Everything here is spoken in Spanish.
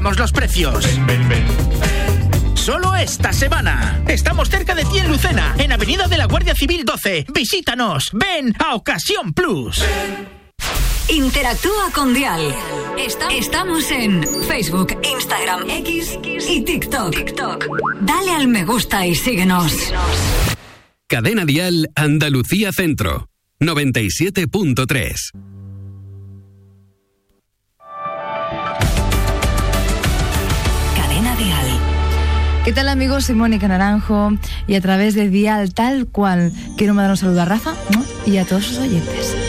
los precios. Solo esta semana. Estamos cerca de ti en Lucena, en Avenida de la Guardia Civil 12. Visítanos. Ven a Ocasión Plus. Interactúa con Dial. Estamos en Facebook, Instagram, X y TikTok. Dale al me gusta y síguenos. Cadena Dial Andalucía Centro 97.3. Cadena Dial. ¿Qué tal, amigos? Soy Mónica Naranjo y a través de Dial Tal Cual quiero mandar un saludo a Rafa, ¿no? Y a todos sus oyentes.